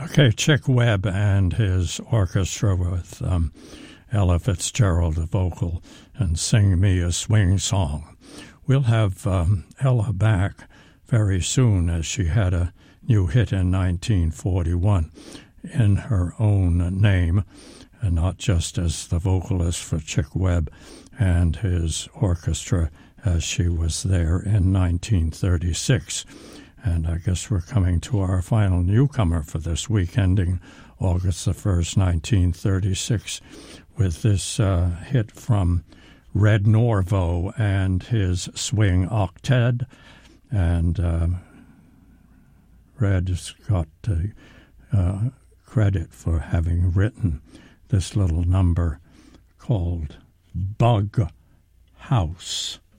Okay, Chick Webb and his orchestra with Ella Fitzgerald, the vocal, and Sing Me a Swing Song. We'll have Ella back very soon, as she had a new hit in 1941 in her own name, and not just as the vocalist for Chick Webb and his orchestra, as she was there in 1936. And I guess we're coming to our final newcomer for this week, ending August the 1st, 1936, with this hit from Red Norvo and his Swing Octet. And Red's got credit for having written this little number called Bug House.